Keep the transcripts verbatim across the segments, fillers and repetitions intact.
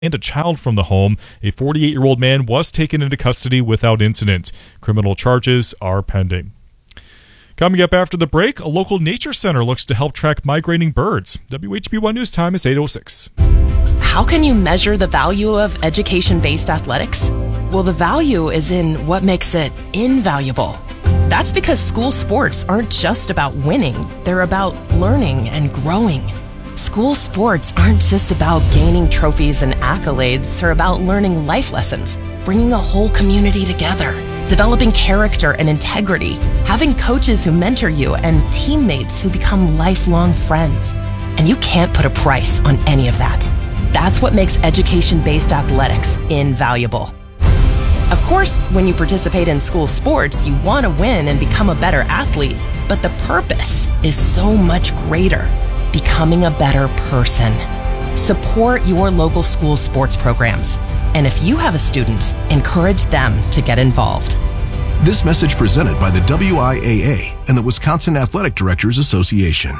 and a child from the home. A forty-eight-year-old man was taken into custody without incident. Criminal charges are pending. Coming up after the break, a local nature center looks to help track migrating birds. W H B one News Time is eight oh six. How can you measure the value of education-based athletics? Well, the value is in what makes it invaluable. That's because school sports aren't just about winning. They're about learning and growing. School sports aren't just about gaining trophies and accolades. They're about learning life lessons, bringing a whole community together, developing character and integrity, having coaches who mentor you, and teammates who become lifelong friends. And you can't put a price on any of that. That's what makes education-based athletics invaluable. Of course, when you participate in school sports, you want to win and become a better athlete, but the purpose is so much greater, becoming a better person. Support your local school sports programs. And if you have a student, encourage them to get involved. This message presented by the W I A A and the Wisconsin Athletic Directors Association.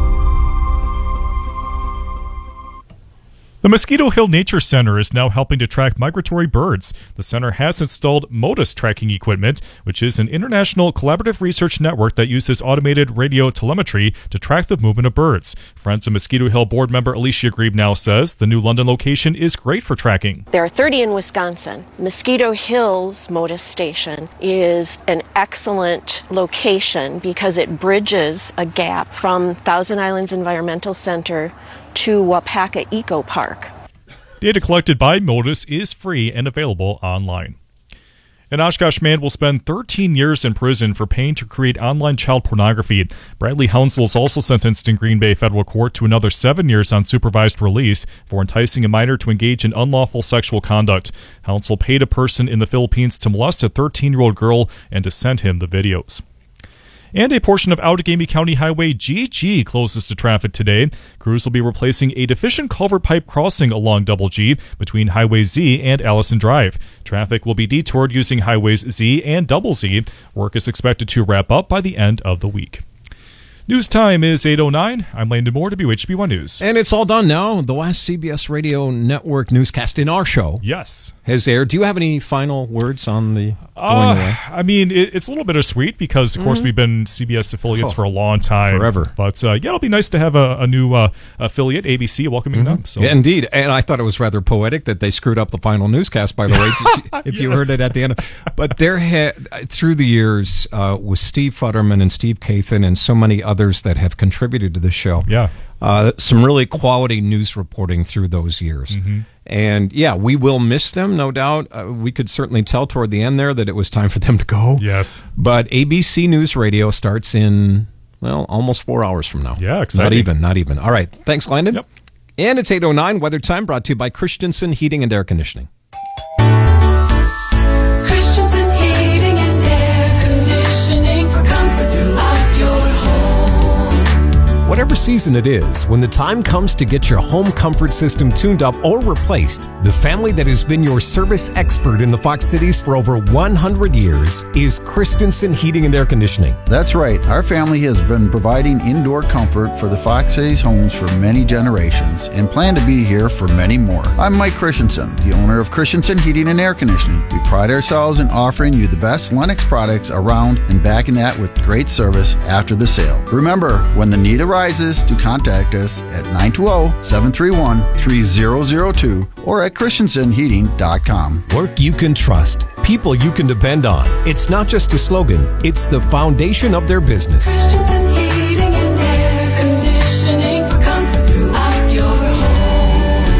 The Mosquito Hill Nature Center is now helping to track migratory birds. The center has installed MODIS tracking equipment, which is an international collaborative research network that uses automated radio telemetry to track the movement of birds. Friends of Mosquito Hill board member Alicia Grieb now says the new London location is great for tracking. There are thirty in Wisconsin. Mosquito Hill's MODIS station is an excellent location because it bridges a gap from Thousand Islands Environmental Center to Wapaka Eco Park. Data collected by MODIS is free and available online. An Oshkosh man will spend thirteen years in prison for paying to create online child pornography. Bradley Hounsel is also sentenced in Green Bay Federal Court to another seven years on supervised release for enticing a minor to engage in unlawful sexual conduct. Hounsel paid a person in the Philippines to molest a thirteen-year-old girl and to send him the videos. And a portion of Outagamie County Highway G G closes to traffic today. Crews will be replacing a deficient culvert pipe crossing along Double G between Highway Z and Allison Drive. Traffic will be detoured using Highways Z and Double Z. Work is expected to wrap up by the end of the week. News time is eight oh nine. I'm Landon Moore, W H B one News. And it's all done now. The last C B S Radio Network newscast in our show Yes. has aired. Do you have any final words on the going uh, away? I mean, it, it's a little bittersweet because, of course, Mm-hmm. we've been C B S affiliates Oh, for a long time. forever. But, uh, yeah, it'll be nice to have a, a new uh, affiliate, A B C, welcoming them. So. Yeah, indeed. And I thought it was rather poetic that they screwed up the final newscast, by the way, if you Yes. heard it at the end. But there ha- through the years, uh, with Steve Futterman and Steve Kathan and so many others that have contributed to the show, Yeah. uh, some really quality news reporting through those years. Mm-hmm. And, yeah, we will miss them, no doubt. Uh, we could certainly tell toward the end there that it was time for them to go. Yes. But A B C News Radio starts in, well, almost four hours from now. Yeah, exciting. Not even, not even. All right. Thanks, Landon. Yep. And it's eight oh nine, Weather Time, brought to you by Christensen Heating and Air Conditioning. Christensen Heating and Air Conditioning for comfort throughout your home. Whatever season it is, when the time comes to get your home comfort system tuned up or replaced, the family that has been your service expert in the Fox Cities for over one hundred years is Christensen Heating and Air Conditioning. That's right. Our family has been providing indoor comfort for the Fox Cities homes for many generations and plan to be here for many more. I'm Mike Christensen, the owner of Christensen Heating and Air Conditioning. We pride ourselves in offering you the best Lennox products around and backing that with great service after the sale. Remember, when the need arises, to contact us at nine two zero, seven three one, three zero zero two or at christensen heating dot com. Work you can trust, people you can depend on. It's not just a slogan, it's the foundation of their business. Christensen Heating and Air Conditioning for comfort throughout your home.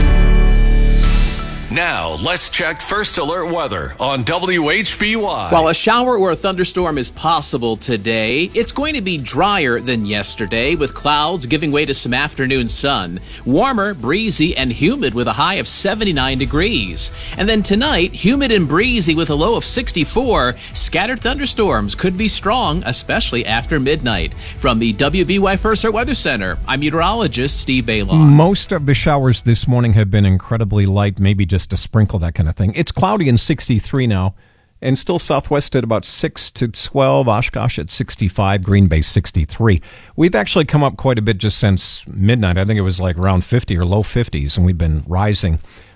Now, let's check First Alert weather on W H B Y. While a shower or a thunderstorm is possible today, it's going to be drier than yesterday, with clouds giving way to some afternoon sun. Warmer, breezy, and humid with a high of seventy-nine degrees. And then tonight, humid and breezy with a low of sixty-four. Scattered thunderstorms could be strong, especially after midnight. From the W B Y First Alert Weather Center, I'm meteorologist Steve Baylon. Most of the showers this morning have been incredibly light, maybe just a sprinkle, that kind of thing. It's cloudy and sixty-three now, and still southwest at about six to twelve, Oshkosh at sixty-five, Green Bay sixty-three. We've actually come up quite a bit just since midnight. I think it was like around fifty or low fifties, and we've been rising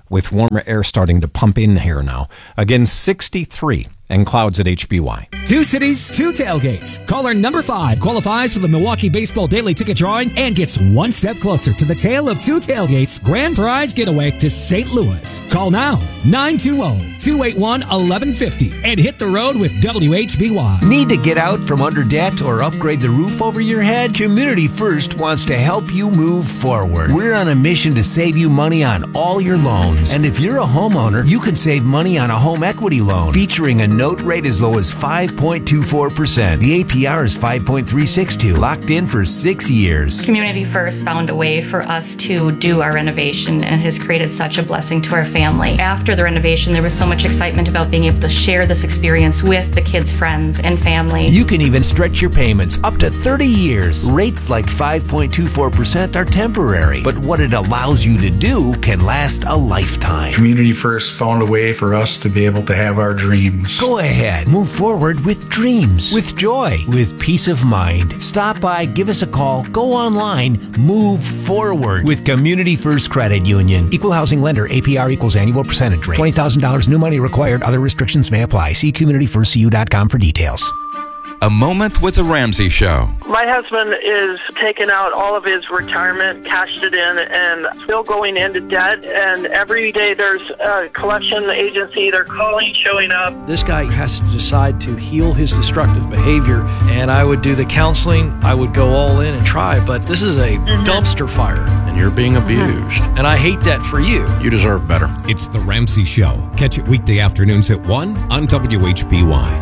with warmer air starting to pump in here now. Again, sixty-three and clouds at H B Y. Two cities, two tailgates. Caller number five qualifies for the Milwaukee Baseball Daily Ticket Drawing and gets one step closer to the tale of two tailgates grand prize getaway to Saint Louis. Call now, nine two zero, two eight one, one one five zero and hit the road with W H B Y. Need to get out from under debt or upgrade the roof over your head? Community First wants to help you move forward. We're on a mission to save you money on all your loans. And if you're a homeowner, you can save money on a home equity loan featuring a note rate as low as five point two four percent. The A P R is five point three six two, locked in for six years. Community First found a way for us to do our renovation and has created such a blessing to our family. After the renovation, there was so much excitement about being able to share this experience with the kids' friends and family. You can even stretch your payments up to thirty years. Rates like five point two four percent are temporary, but what it allows you to do can last a lifetime. Community First found a way for us to be able to have our dreams. Go ahead. Move forward with dreams, with joy, with peace of mind. Stop by, give us a call, go online, move forward with Community First Credit Union. Equal housing lender, A P R equals annual percentage rate. twenty thousand dollars new money required. Other restrictions may apply. See community first c u dot com for details. A Moment with the Ramsey Show. My husband is taking out all of his retirement, cashed it in, and still going into debt. And every day there's a collection agency. They're calling, showing up. This guy has to decide to heal his destructive behavior. And I would do the counseling. I would go all in and try. But this is a mm-hmm. dumpster fire. And you're being abused. And I hate that for you. You deserve better. It's The Ramsey Show. Catch it weekday afternoons at one on W H B Y.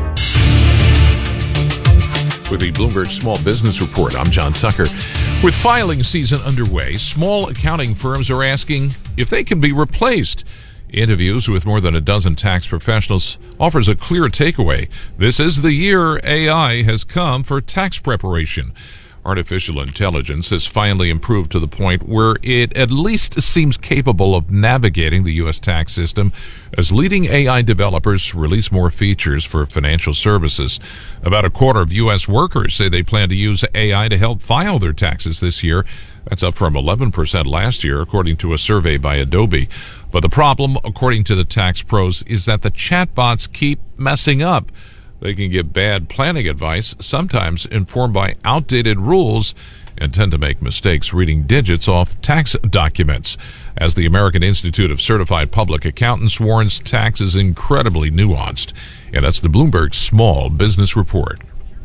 With the Bloomberg Small Business Report, I'm John Tucker. With filing season underway, small accounting firms are asking if they can be replaced. Interviews with more than a dozen tax professionals offers a clear takeaway. This is the year A I has come for tax preparation. Artificial intelligence has finally improved to the point where it at least seems capable of navigating the U S tax system as leading A I developers release more features for financial services. About a quarter of U S workers say they plan to use A I to help file their taxes this year. That's up from eleven percent last year, according to a survey by Adobe. But the problem, according to the tax pros, is that the chatbots keep messing up. They can give bad planning advice, sometimes informed by outdated rules, and tend to make mistakes reading digits off tax documents. As the American Institute of Certified Public Accountants warns, tax is incredibly nuanced. And that's the Bloomberg Small Business Report.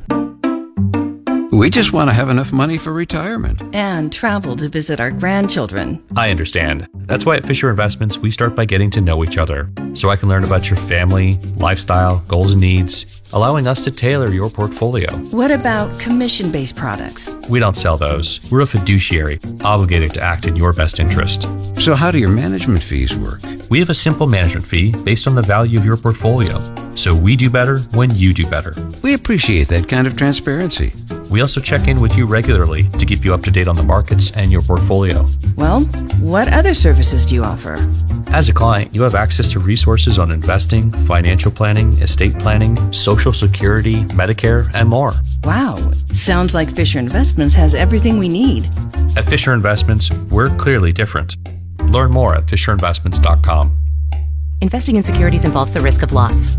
We just want to have enough money for retirement. And travel to visit our grandchildren. I understand. That's why at Fisher Investments, we start by getting to know each other, so I can learn about your family, lifestyle, goals and needs, allowing us to tailor your portfolio. What about commission-based products? We don't sell those. We're a fiduciary, obligated to act in your best interest. So how do your management fees work? We have a simple management fee based on the value of your portfolio. So we do better when you do better. We appreciate that kind of transparency. We also check in with you regularly to keep you up to date on the markets and your portfolio. Well, what other services do you offer? As a client, you have access to resources on investing, financial planning, estate planning, Social Security, Medicare, and more. Wow, sounds like Fisher Investments has everything we need. At Fisher Investments, we're clearly different. Learn more at fisher investments dot com. Investing in securities involves the risk of loss.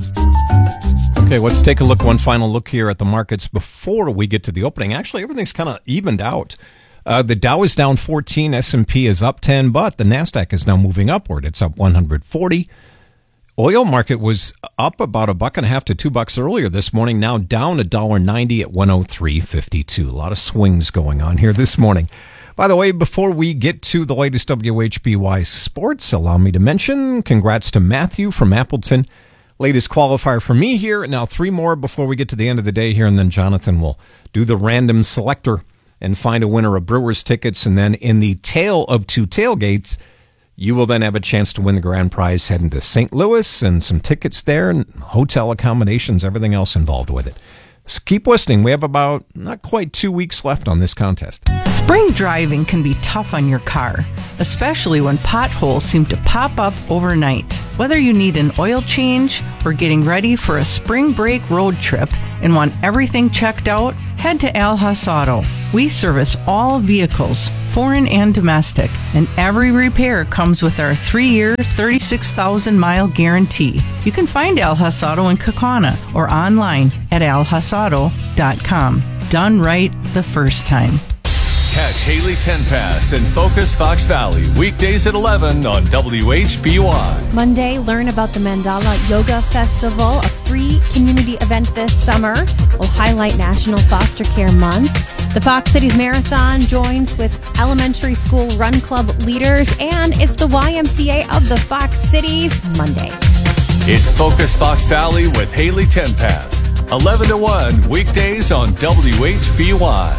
Okay, let's take a look, one final look here at the markets before we get to the opening. Actually, everything's kind of evened out. Uh, the Dow is down fourteen, S and P is up ten, but the NASDAQ is now moving upward. It's up one hundred forty. Oil market was up about a buck and a half to two bucks earlier this morning, now down one dollar ninety at one oh three fifty-two. A lot of swings going on here this morning. By the way, before we get to the latest W H B Y sports, allow me to mention congrats to Matthew from Appleton. Latest qualifier for me here. Now three more before we get to the end of the day here, and then Jonathan will do the random selector and find a winner of Brewers tickets. And then in the tale of two tailgates, you will then have a chance to win the grand prize heading to Saint Louis and some tickets there and hotel accommodations, everything else involved with it. So keep listening. We have about not quite two weeks left on this contest. Spring driving can be tough on your car, especially when potholes seem to pop up overnight. Whether you need an oil change or getting ready for a spring break road trip and want everything checked out, head to Al Haas Auto. We service all vehicles, foreign and domestic, and every repair comes with our three-year, thirty-six thousand mile guarantee. You can find Al Hass Auto in Kaukauna or online at al hass auto dot com. Done right the first time. Catch Haley Tenpass and Focus Fox Valley weekdays at eleven on W H B Y. Monday, learn about the Mandala Yoga Festival, a free community event this summer. Will highlight National Foster Care Month. The Fox Cities Marathon joins with elementary school run club leaders, and it's the Y M C A of the Fox Cities Monday. It's Focus Fox Valley with Haley Tenpass, eleven to one weekdays on W H B Y.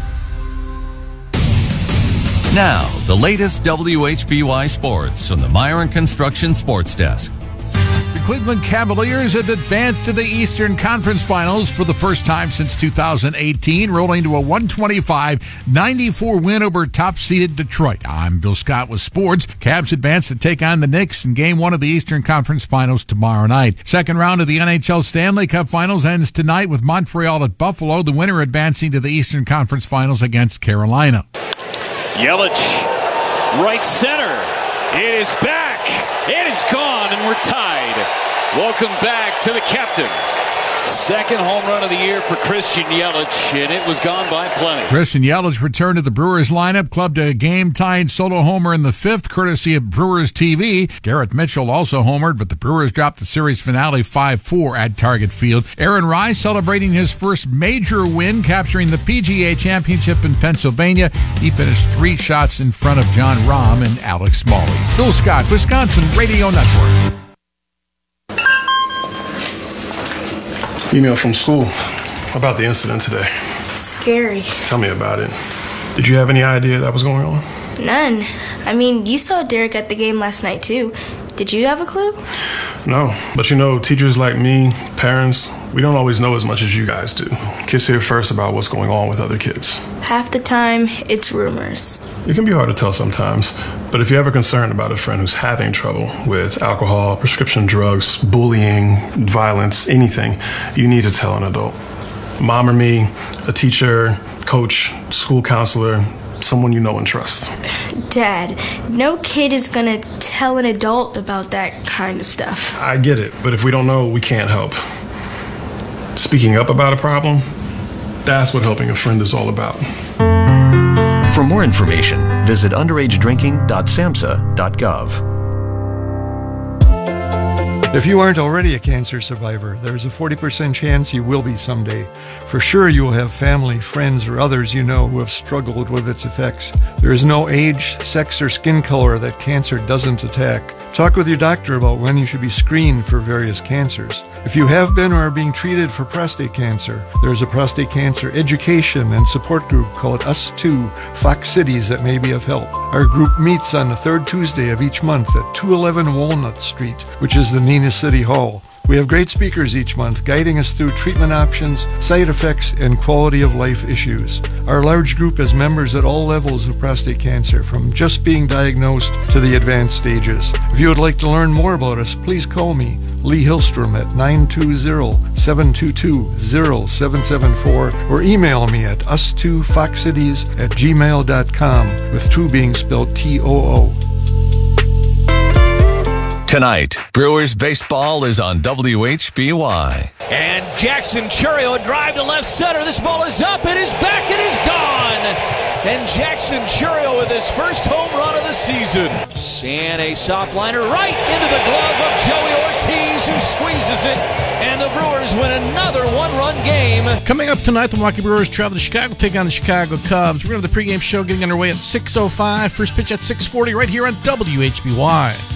Now, the latest W H B Y sports from the Myron Construction Sports Desk. The Cleveland Cavaliers have advanced to the Eastern Conference Finals for the first time since two thousand eighteen, rolling to a one twenty-five ninety-four win over top-seeded Detroit. I'm Bill Scott with sports. Cavs advance to take on the Knicks in Game one of the Eastern Conference Finals tomorrow night. Second round of the N H L Stanley Cup Finals ends tonight with Montreal at Buffalo, the winner advancing to the Eastern Conference Finals against Carolina. Yelich, right center. It is back. It is gone, and we're tied. Welcome back to the captain. Second home run of the year for Christian Yelich, and it was gone by plenty. Christian Yelich returned to the Brewers lineup, clubbed a game-tying solo homer in the fifth, courtesy of Brewers T V. Garrett Mitchell also homered, but the Brewers dropped the series finale five four at Target Field. Aaron Rice celebrating his first major win, capturing the P G A Championship in Pennsylvania. He finished three shots in front of John Rahm and Alex Smalley. Bill Scott, Wisconsin Radio Network. Email from school about the incident today. Scary. Tell me about it. Did you have any idea that was going on? None. I mean, you saw Derek at the game last night, too. Did you have a clue? No, but you know, teachers like me, parents, we don't always know as much as you guys do. Kids hear first about what's going on with other kids. Half the time, it's rumors. It can be hard to tell sometimes, but if you're ever concerned about a friend who's having trouble with alcohol, prescription drugs, bullying, violence, anything, you need to tell an adult. Mom or me, a teacher, coach, school counselor, someone you know and trust. Dad, no kid is gonna tell an adult about that kind of stuff. I get it, but if we don't know, we can't help. Speaking up about a problem, that's what helping a friend is all about. For more information, visit underage drinking dot samhsa dot gov. If you aren't already a cancer survivor, there's a forty percent chance you will be someday. For sure, you will have family, friends, or others you know who have struggled with its effects. There is no age, sex, or skin color that cancer doesn't attack. Talk with your doctor about when you should be screened for various cancers. If you have been or are being treated for prostate cancer, there is a prostate cancer education and support group called Us Too, Fox Cities that may be of help. Our group meets on the third Tuesday of each month at two eleven Walnut Street, which is the Neenah City Hall. We have great speakers each month guiding us through treatment options, side effects, and quality of life issues. Our large group has members at all levels of prostate cancer, from just being diagnosed to the advanced stages. If you would like to learn more about us, please call me, Lee Hillstrom, at nine two zero, seven two two, zero seven seven four, or email me at us two fox cities at gmail dot com, with two being spelled T O O. Tonight, Brewers baseball is on W H B Y. And Jackson Chourio, a drive to left center. This ball is up, it is back, it is gone. And Jackson Chourio with his first home run of the season. And a soft liner right into the glove of Joey Ortiz, who squeezes it. And the Brewers win another one-run game. Coming up tonight, the Milwaukee Brewers travel to Chicago, take on the Chicago Cubs. We're going to have the pregame show getting underway at six oh five. First pitch at six forty right here on W H B Y.